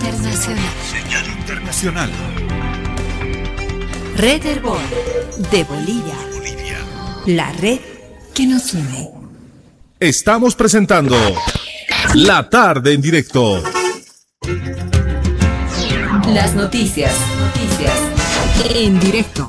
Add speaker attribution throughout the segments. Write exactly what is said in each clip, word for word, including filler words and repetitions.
Speaker 1: internacional.
Speaker 2: Señal internacional.
Speaker 1: Red Herbol de Bolivia.
Speaker 2: Bolivia.
Speaker 1: La red que nos une.
Speaker 2: Estamos presentando La Tarde en Directo.
Speaker 1: Las noticias, noticias en directo.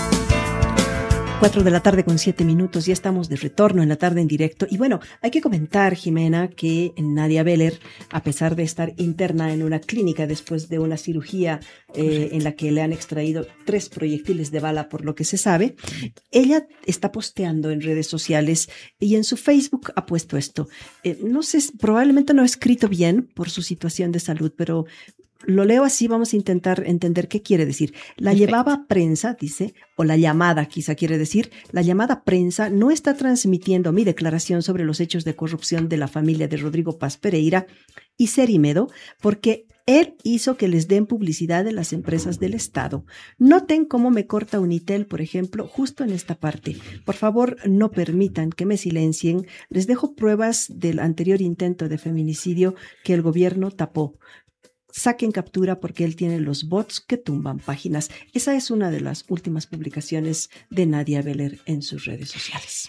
Speaker 3: Cuatro de la tarde con siete minutos, ya estamos de retorno en La Tarde en Directo. Y bueno, hay que comentar, Jimena, que Nadia Beller, a pesar de estar interna en una clínica después de una cirugía eh, en la que le han extraído tres proyectiles de bala, por lo que se sabe, ella está posteando en redes sociales y en su Facebook ha puesto esto. Eh, no sé, probablemente no ha escrito bien por su situación de salud, pero lo leo así, vamos a intentar entender qué quiere decir. La Perfecto. Llevaba prensa, dice, o la llamada quizá quiere decir, la llamada prensa no está transmitiendo mi declaración sobre los hechos de corrupción de la familia de Rodrigo Paz Pereira y Cerimedo, porque él hizo que les den publicidad de las empresas del Estado. Noten cómo me corta Unitel, por ejemplo, justo en esta parte. Por favor, no permitan que me silencien. Les dejo pruebas del anterior intento de feminicidio que el gobierno tapó. Saquen captura porque él tiene los bots que tumban páginas. Esa es una de las últimas publicaciones de Nadia Beller en sus redes sociales.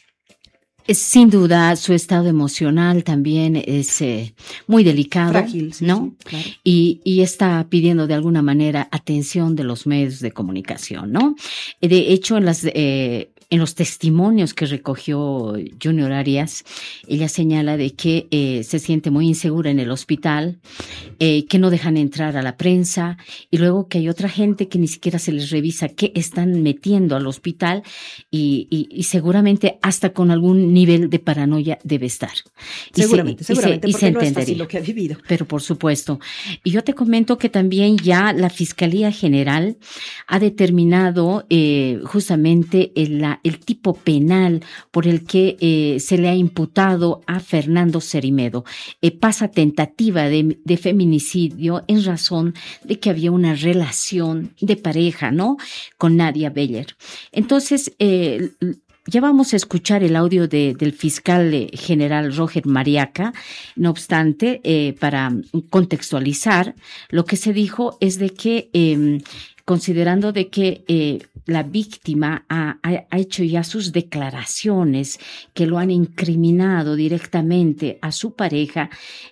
Speaker 4: Sin duda, su estado emocional también es eh, muy delicado,
Speaker 3: frágil, sí,
Speaker 4: ¿no?
Speaker 3: Sí, claro.
Speaker 4: Y, y está pidiendo de alguna manera atención de los medios de comunicación, ¿no? De hecho, en las eh, en los testimonios que recogió Junior Arias, ella señala de que eh, se siente muy insegura en el hospital, eh, que no dejan entrar a la prensa y luego que hay otra gente que ni siquiera se les revisa qué están metiendo al hospital y, y, y seguramente hasta con algún nivel de paranoia debe estar.
Speaker 3: Seguramente,
Speaker 4: y se,
Speaker 3: seguramente,
Speaker 4: y se,
Speaker 3: porque
Speaker 4: y se
Speaker 3: no es
Speaker 4: entendería.
Speaker 3: fácil lo que ha vivido.
Speaker 4: Pero por supuesto. Y yo te comento que también ya la Fiscalía General ha determinado eh, justamente el, la, el tipo penal por el que eh, se le ha imputado a Fernando Cerimedo. Eh, pasa tentativa de, de feminicidio en razón de que había una relación de pareja, ¿no? Con Nadia Beller. Entonces, eh, ya vamos a escuchar el audio de, del fiscal general Roger Mariaca. No obstante, eh, para contextualizar, lo que se dijo es de que, eh, considerando de que eh, la víctima ha, ha hecho ya sus declaraciones que lo han incriminado directamente a su pareja,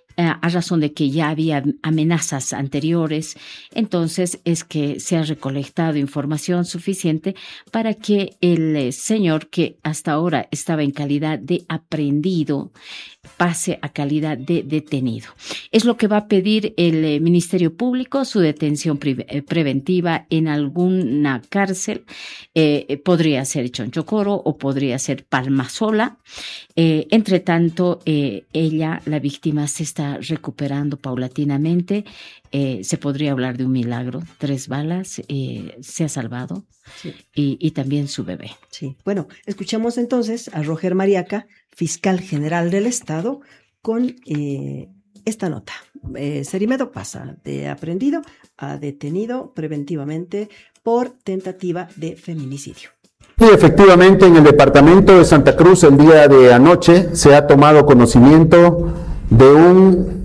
Speaker 4: a razón de que ya había amenazas anteriores, entonces es que se ha recolectado información suficiente para que el señor, que hasta ahora estaba en calidad de aprehendido, pase a calidad de detenido. Es lo que va a pedir el Ministerio Público, su detención pre- preventiva en alguna cárcel. Eh, podría ser Chonchocoro o podría ser Palmasola. Eh, entre tanto, eh, ella, la víctima, se está recuperando paulatinamente. Eh, se podría hablar de un milagro. Tres balas, eh, se ha salvado. Sí. Y, y también su bebé.
Speaker 3: Sí. Bueno, escuchamos entonces a Roger Mariaca, fiscal general del Estado, con eh, esta nota. Eh, Cerimedo pasa de aprehendido a detenido preventivamente por tentativa de feminicidio.
Speaker 5: Y efectivamente, en el departamento de Santa Cruz el día de anoche se ha tomado conocimiento de un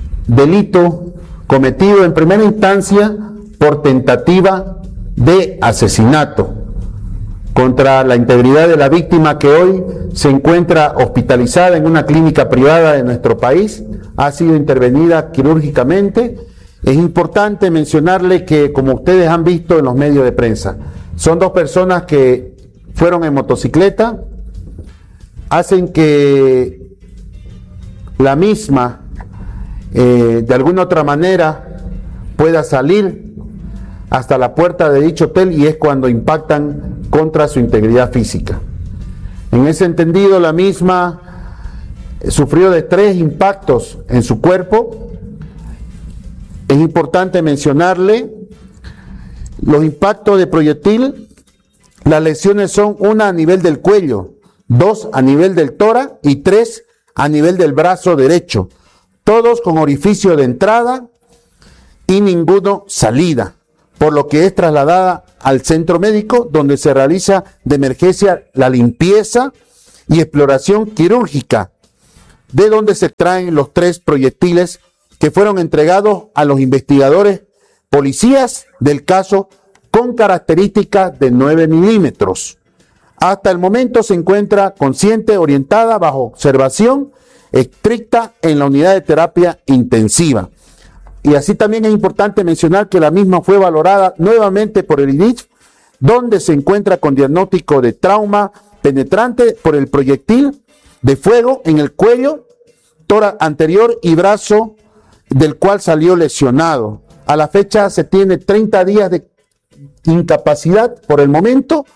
Speaker 5: delito cometido en primera instancia por tentativa de asesinato contra la integridad de la víctima, que hoy se encuentra hospitalizada en una clínica privada de nuestro país. Ha sido intervenida quirúrgicamente. Es importante mencionarle que, como ustedes han visto en los medios de prensa, son dos personas que fueron en motocicleta, hacen que la misma eh, de alguna otra manera pueda salir hasta la puerta de dicho hotel, y es cuando impactan contra su integridad física. En ese entendido, la misma sufrió de tres impactos en su cuerpo. Es importante mencionarle los impactos de proyectil. Las lesiones son una a nivel del cuello, dos a nivel del tórax y tres a nivel del brazo derecho, todos con orificio de entrada y ninguno salida, por lo que es trasladada al centro médico, donde se realiza de emergencia la limpieza y exploración quirúrgica, de donde se extraen los tres proyectiles que que fueron entregados a los investigadores policías del caso con características de nueve milímetros. Hasta el momento se encuentra consciente, orientada, bajo observación estricta en la unidad de terapia intensiva. Y así también es importante mencionar que la misma fue valorada nuevamente por el I D I F, donde se encuentra con diagnóstico de trauma penetrante por el proyectil de fuego en el cuello, tórax anterior y brazo, del cual salió lesionado. A la fecha se tiene treinta días de incapacidad por el momento.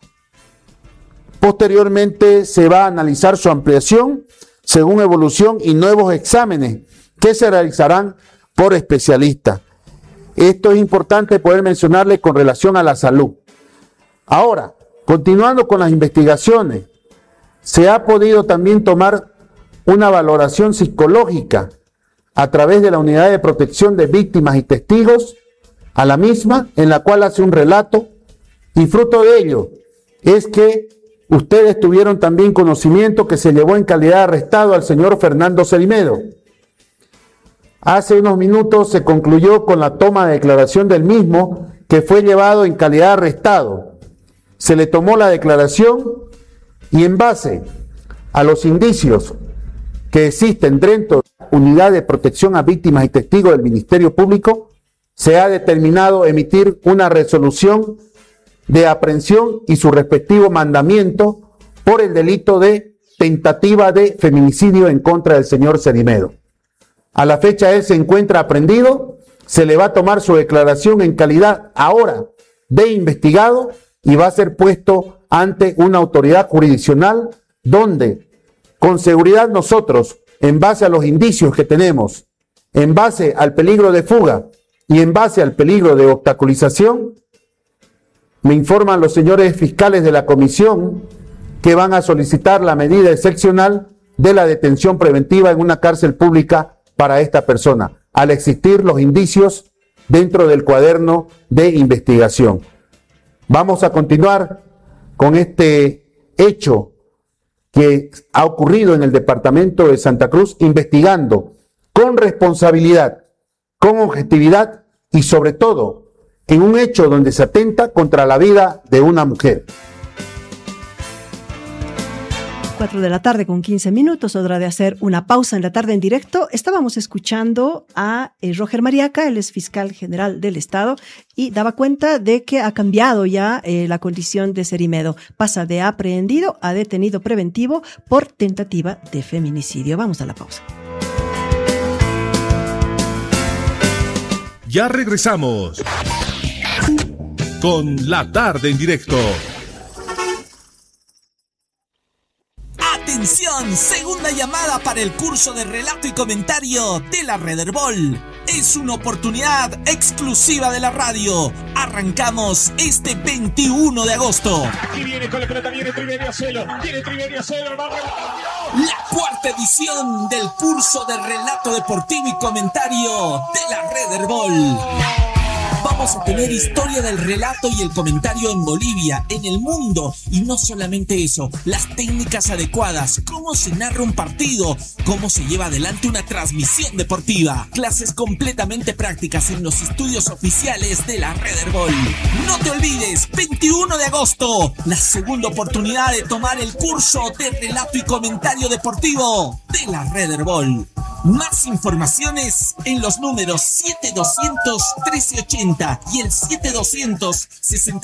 Speaker 5: Posteriormente se va a analizar su ampliación según evolución y nuevos exámenes que se realizarán por especialistas. Esto es importante poder mencionarle con relación a la salud. Ahora, continuando con las investigaciones, se ha podido también tomar una valoración psicológica a través de la Unidad de Protección de Víctimas y Testigos a la misma, en la cual hace un relato, y fruto de ello es que ustedes tuvieron también conocimiento que se llevó en calidad de arrestado al señor Fernando Cerimedo. Hace unos minutos se concluyó con la toma de declaración del mismo, que fue llevado en calidad de arrestado. Se le tomó la declaración y en base a los indicios que existen dentro de la Unidad de Protección a Víctimas y Testigos del Ministerio Público, se ha determinado emitir una resolución de aprehensión y su respectivo mandamiento por el delito de tentativa de feminicidio en contra del señor Cerimedo. A la fecha él se encuentra aprehendido, se le va a tomar su declaración en calidad ahora de investigado y va a ser puesto ante una autoridad jurisdiccional donde con seguridad nosotros, en base a los indicios que tenemos, en base al peligro de fuga y en base al peligro de obstaculización, me informan los señores fiscales de la comisión que van a solicitar la medida excepcional de la detención preventiva en una cárcel pública para esta persona, al existir los indicios dentro del cuaderno de investigación. Vamos a continuar con este hecho que ha ocurrido en el departamento de Santa Cruz, investigando con responsabilidad, con objetividad y sobre todo en un hecho donde se atenta contra la vida de una mujer.
Speaker 3: cuatro de la tarde con quince minutos, hora de hacer una pausa en la tarde en directo. Estábamos escuchando a eh, Roger Mariaca, él es fiscal general del Estado, y daba cuenta de que ha cambiado ya eh, la condición de Cerimedo. Pasa de aprehendido a detenido preventivo por tentativa de feminicidio. Vamos a la pausa.
Speaker 2: Ya regresamos con La Tarde en Directo.
Speaker 6: Atención, segunda llamada para el curso de relato y comentario de la Red Herbol. Es una oportunidad exclusiva de la radio. Arrancamos este veintiuno de agosto.
Speaker 7: Aquí viene con la pelota, viene Triverio Cielo, viene Triverio Cielo, vamos.
Speaker 6: La cuarta edición del curso de relato deportivo y comentario de la Red Herbol. Vamos a tener historia del relato y el comentario en Bolivia, en el mundo, y no solamente eso, las técnicas adecuadas, cómo se narra un partido, cómo se lleva adelante una transmisión deportiva, clases completamente prácticas en los estudios oficiales de la Red Herbol. No te olvides, veintiuno de agosto, la segunda oportunidad de tomar el curso de relato y comentario deportivo de la Red Herbol. Más informaciones en los números siete doscientos trece ochenta y el siete doscientos sesenta.